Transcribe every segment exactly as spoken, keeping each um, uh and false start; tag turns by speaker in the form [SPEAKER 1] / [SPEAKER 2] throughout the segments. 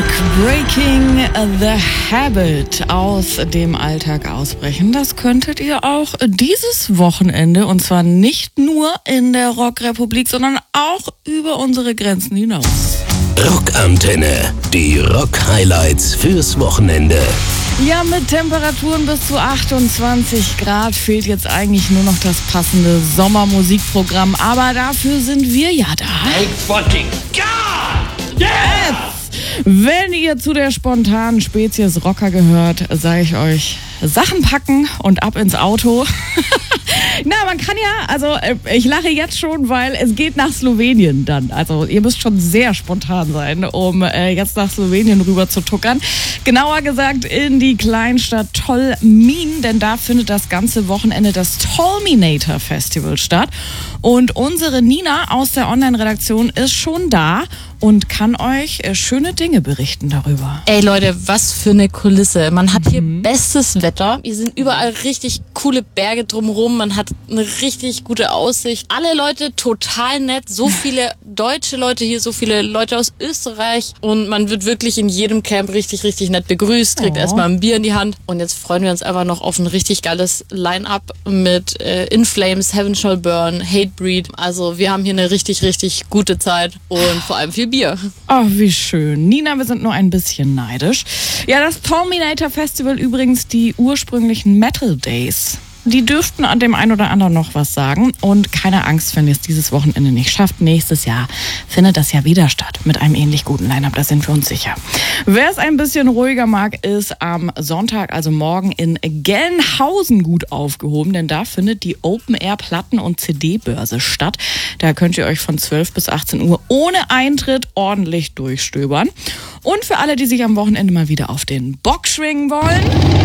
[SPEAKER 1] Breaking the Habit, aus dem Alltag ausbrechen. Das könntet ihr auch dieses Wochenende, und zwar nicht nur in der Rockrepublik, sondern auch über unsere Grenzen hinaus.
[SPEAKER 2] Rockantenne, die Rock-Highlights fürs Wochenende.
[SPEAKER 1] Ja, mit Temperaturen bis zu achtundzwanzig Grad fehlt jetzt eigentlich nur noch das passende Sommermusikprogramm. Aber dafür sind wir ja da.
[SPEAKER 3] Thank fucking God! Yes!
[SPEAKER 1] Wenn ihr zu der spontanen Spezies Rocker gehört, sage ich euch, Sachen packen und ab ins Auto. Na, man kann ja, also ich lache jetzt schon, weil es geht nach Slowenien dann. Also ihr müsst schon sehr spontan sein, um äh, jetzt nach Slowenien rüber zu tuckern. Genauer gesagt in die Kleinstadt Tolmin, denn da findet das ganze Wochenende das Tolminator Festival statt. Und unsere Nina aus der Online-Redaktion ist schon da und kann euch äh, schöne Dinge berichten darüber.
[SPEAKER 4] Ey Leute, was für eine Kulisse. Man hat hier mhm. bestes Wetter. Hier sind überall richtig coole Berge drumherum. Man hat eine richtig gute Aussicht. Alle Leute total nett. So viele deutsche Leute hier, so viele Leute aus Österreich. Und man wird wirklich in jedem Camp richtig, richtig nett begrüßt. Kriegt oh. erstmal ein Bier in die Hand. Und jetzt freuen wir uns einfach noch auf ein richtig geiles Line-Up mit äh, In Flames, Heaven Shall Burn, Hatebreed. Also wir haben hier eine richtig, richtig gute Zeit und vor allem viel Bier.
[SPEAKER 1] Oh, wie schön. Nina, wir sind nur ein bisschen neidisch. Ja, das Tolminator Festival übrigens, die ursprünglichen Metal Days. Die dürften an dem einen oder anderen noch was sagen. Und keine Angst, wenn ihr es dieses Wochenende nicht schafft. Nächstes Jahr findet das ja wieder statt. Mit einem ähnlich guten Line-Up, da sind wir uns sicher. Wer es ein bisschen ruhiger mag, ist am Sonntag, also morgen, in Gelnhausen gut aufgehoben. Denn da findet die Open-Air-Platten- und C D-Börse statt. Da könnt ihr euch von zwölf bis achtzehn Uhr ohne Eintritt ordentlich durchstöbern. Und für alle, die sich am Wochenende mal wieder auf den Bock schwingen wollen,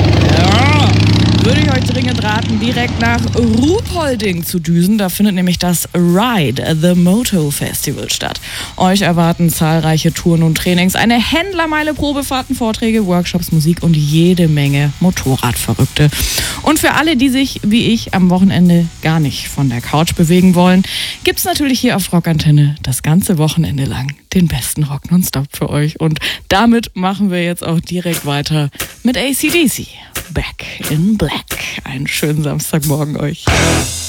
[SPEAKER 1] ja, würde ich euch dringend raten, direkt nach Ruhpolding zu düsen. Da findet nämlich das Ride the Moto Festival statt. Euch erwarten zahlreiche Touren und Trainings, eine Händlermeile, Probefahrten, Vorträge, Workshops, Musik und jede Menge Motorradverrückte. Und für alle, die sich, wie ich, am Wochenende gar nicht von der Couch bewegen wollen, gibt's natürlich hier auf Rockantenne das ganze Wochenende lang den besten Rock nonstop für euch. Und damit machen wir jetzt auch direkt weiter mit A C D C. Back in Black. Einen schönen Samstagmorgen euch.